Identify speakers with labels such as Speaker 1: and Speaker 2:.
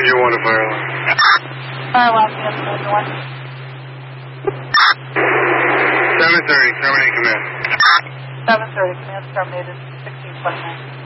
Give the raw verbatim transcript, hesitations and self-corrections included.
Speaker 1: You want a fire alarm.
Speaker 2: Fire alarm, yes, one.
Speaker 1: seven thirty, terminate command.
Speaker 2: seven thirty, command terminated, sixteen twenty-nine.